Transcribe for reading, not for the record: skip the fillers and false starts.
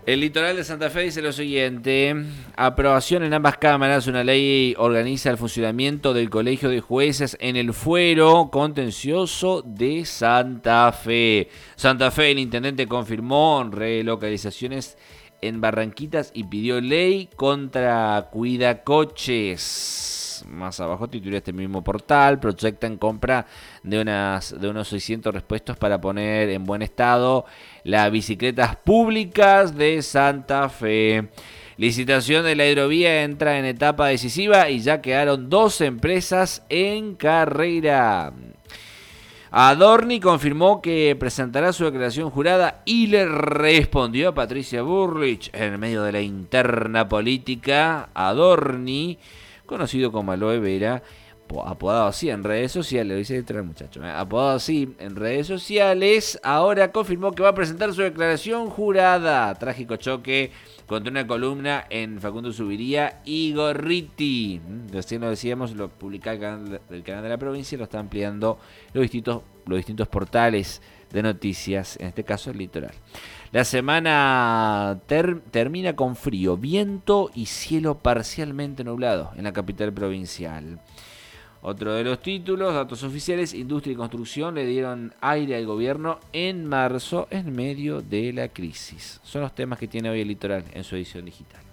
El Litoral de Santa Fe dice lo siguiente: aprobación en ambas cámaras, una ley organiza el funcionamiento del Colegio de Jueces en el fuero contencioso de Santa Fe. Santa Fe, el intendente confirmó relocalizaciones en Barranquitas y pidió ley contra cuidacoches. Más abajo titula este mismo portal: proyectan compra de unos 600 repuestos para poner en buen estado las bicicletas públicas de Santa Fe. Licitación de la hidrovía entra en etapa decisiva y ya quedaron 2 empresas en carrera. Adorni confirmó que presentará su declaración jurada y le respondió a Patricia Bullrich en medio de la interna política. Adorni, conocido como Aloe Vera, apodado así en redes sociales, lo dice el muchacho, apodado así en redes sociales, ahora confirmó que va a presentar su declaración jurada. Trágico choque contra una columna en Facundo Subiría y Gorriti. Recién lo decíamos, lo publica el canal de la provincia, lo está ampliando los distintos portales de noticias, en este caso el Litoral. La semana termina con frío, viento y cielo parcialmente nublado en la capital provincial. Otro de los títulos, datos oficiales: industria y construcción le dieron aire al gobierno en marzo en medio de la crisis. Son los temas que tiene hoy el Litoral en su edición digital.